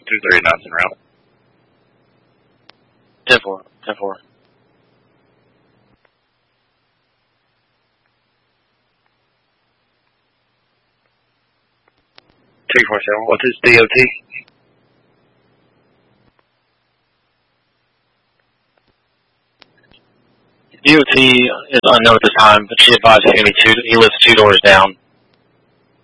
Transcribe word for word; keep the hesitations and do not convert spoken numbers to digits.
two three Nelson route. ten four. ten four. two four seven, what's his D O T? D O T is unknown at the time, but she advised him he, two, he lives two doors down.